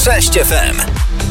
6 FM.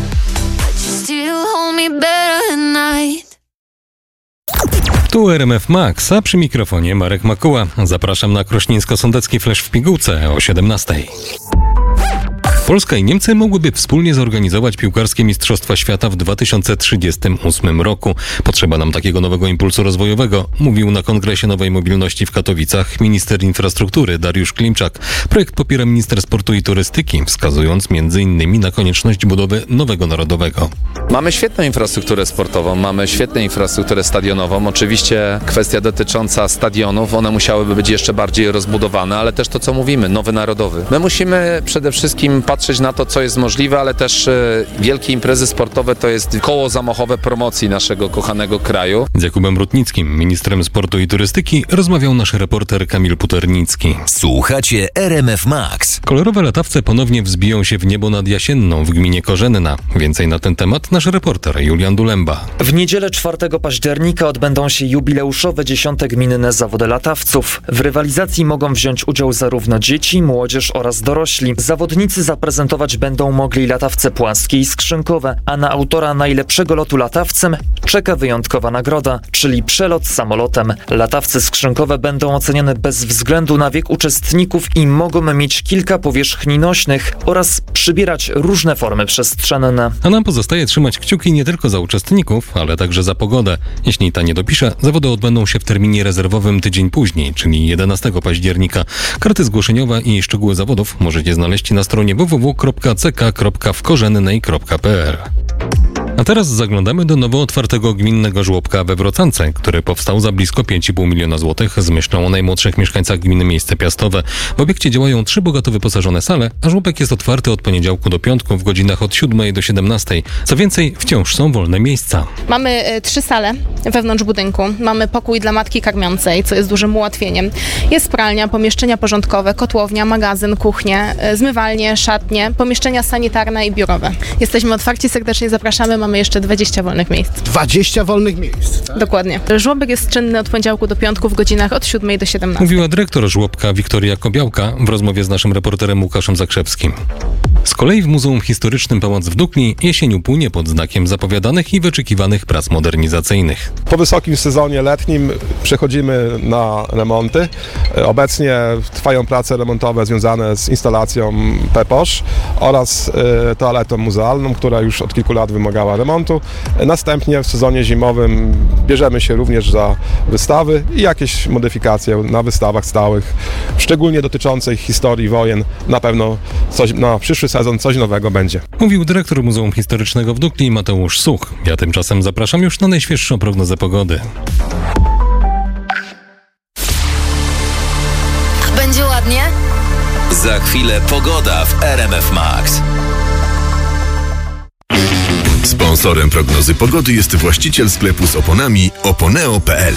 Tu RMF Max, a przy mikrofonie Marek Makuła. Zapraszam na krośnieńsko-sądecki flash w pigułce o 17. Polska i Niemcy mogłyby wspólnie zorganizować piłkarskie Mistrzostwa Świata w 2038 roku. Potrzeba nam takiego nowego impulsu rozwojowego, mówił na Kongresie Nowej Mobilności w Katowicach minister infrastruktury Dariusz Klimczak. Projekt popiera minister sportu i turystyki, wskazując m.in. na konieczność budowy nowego narodowego. Mamy świetną infrastrukturę sportową, mamy świetną infrastrukturę stadionową. Oczywiście kwestia dotycząca stadionów, one musiałyby być jeszcze bardziej rozbudowane, ale też to, co mówimy, nowy narodowy. My musimy przede wszystkim patrzeć na to, co jest możliwe, ale też wielkie imprezy sportowe to jest koło zamachowe promocji naszego kochanego kraju. Z Jakubem Rutnickim, ministrem sportu i turystyki, rozmawiał nasz reporter Kamil Puternicki. Słuchacie RMF Max. Kolorowe latawce ponownie wzbiją się w niebo nad Jasienną w gminie Korzenna. Więcej na ten temat nasz reporter Julian Dulemba. W niedzielę 4 października odbędą się jubileuszowe 10. gminne zawody latawców. W rywalizacji mogą wziąć udział zarówno dzieci, młodzież oraz dorośli. Zawodnicy zaprezentować będą mogli latawce płaskie i skrzynkowe, a na autora najlepszego lotu latawcem czeka wyjątkowa nagroda, czyli przelot samolotem. Latawce skrzynkowe będą oceniane bez względu na wiek uczestników i mogą mieć kilka powierzchni nośnych oraz przybierać różne formy przestrzenne. A nam pozostaje trzymać kciuki nie tylko za uczestników, ale także za pogodę. Jeśli ta nie dopisze, zawody odbędą się w terminie rezerwowym tydzień później, czyli 11 października. Karty zgłoszeniowe i szczegóły zawodów możecie znaleźć na stronie www.ck.wkorzennej.pl. A teraz zaglądamy do nowo otwartego gminnego żłobka we Wrocance, który powstał za blisko 5,5 miliona złotych z myślą o najmłodszych mieszkańcach gminy Miejsce Piastowe. W obiekcie działają 3 bogato wyposażone sale, a żłobek jest otwarty od poniedziałku do piątku w godzinach od 7 do 17. Co więcej, wciąż są wolne miejsca. Mamy 3 sale wewnątrz budynku. Mamy pokój dla matki karmiącej, co jest dużym ułatwieniem. Jest pralnia, pomieszczenia porządkowe, kotłownia, magazyn, kuchnie, zmywalnie, szatnie, pomieszczenia sanitarne i biurowe. Jesteśmy otwarci, serdecznie zapraszamy. Mamy jeszcze 20 wolnych miejsc. 20 wolnych miejsc, tak? Dokładnie. Żłobek jest czynny od poniedziałku do piątku w godzinach od 7 do 17. Mówiła dyrektor żłobka Wiktoria Kobiałka w rozmowie z naszym reporterem Łukaszem Zakrzewskim. Z kolei w Muzeum Historycznym Pałac w Dukli jesień upłynie pod znakiem zapowiadanych i wyczekiwanych prac modernizacyjnych. Po wysokim sezonie letnim przechodzimy na remonty. Obecnie trwają prace remontowe związane z instalacją Peposz oraz toaletą muzealną, która już od kilku lat wymagała remontu. Następnie w sezonie zimowym bierzemy się również za wystawy i jakieś modyfikacje na wystawach stałych, szczególnie dotyczących historii wojen. Na pewno na przyszły sezon coś nowego będzie. Mówił dyrektor Muzeum Historycznego w Dukli Mateusz Such. Ja tymczasem zapraszam już na najświeższą prognozę pogody. Będzie ładnie? Za chwilę pogoda w RMF Max. Sponsorem prognozy pogody jest właściciel sklepu z oponami oponeo.pl.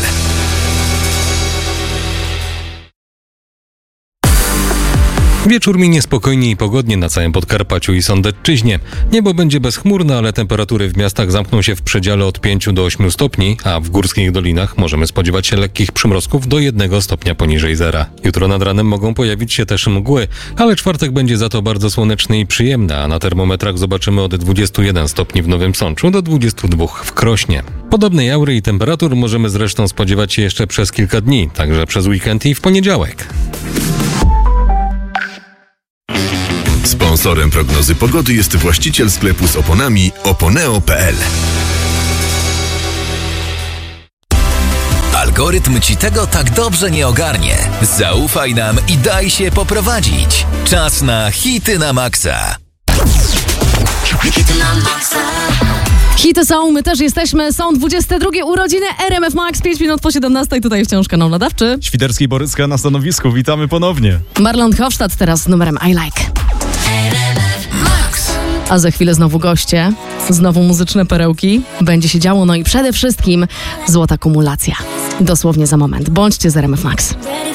Wieczór minie spokojnie i pogodnie na całym Podkarpaciu i Sądecczyźnie. Niebo będzie bezchmurne, ale temperatury w miastach zamkną się w przedziale od 5 do 8 stopni, a w górskich dolinach możemy spodziewać się lekkich przymrozków do 1 stopnia poniżej zera. Jutro nad ranem mogą pojawić się też mgły, ale czwartek będzie za to bardzo słoneczny i przyjemny, a na termometrach zobaczymy od 21 stopni w Nowym Sączu do 22 w Krośnie. Podobnej aury i temperatur możemy zresztą spodziewać się jeszcze przez kilka dni, także przez weekend i w poniedziałek. Sponsorem prognozy pogody jest właściciel sklepu z oponami oponeo.pl. Algorytm ci tego tak dobrze nie ogarnie. Zaufaj nam i daj się poprowadzić. Czas na hity na maksa. Hity na maksa. Hity są, my też jesteśmy. Są 22 urodziny RMF Max, 5 minut po 17. Tutaj wciąż kanał nadawczy. Świderski i Boryska na stanowisku. Witamy ponownie. Marlon Hofstadt teraz z numerem I Like. A za chwilę znowu goście, znowu muzyczne perełki. Będzie się działo, no i przede wszystkim złota kumulacja. Dosłownie za moment. Bądźcie z RMF Max.